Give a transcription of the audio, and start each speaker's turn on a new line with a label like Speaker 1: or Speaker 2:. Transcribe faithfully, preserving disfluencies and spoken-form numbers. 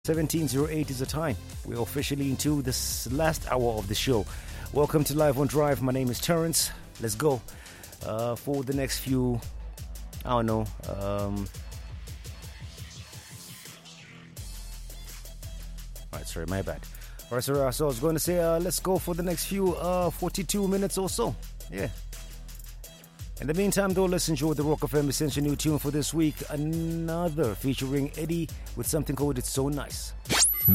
Speaker 1: seventeen oh eight is the time. We're officially into this last hour of the show. Welcome to Live on Drive. My name is Terrence. Let's go. Uh, for the next few, I don't know. Um, all right, sorry, my bad. All right, so, uh, so I was going to say, uh, let's go for the next few uh, forty-two minutes or so. Yeah. In the meantime, though, let's enjoy the Rock F M Essential new tune for this week. Another featuring Eddie with something called It's So Nice.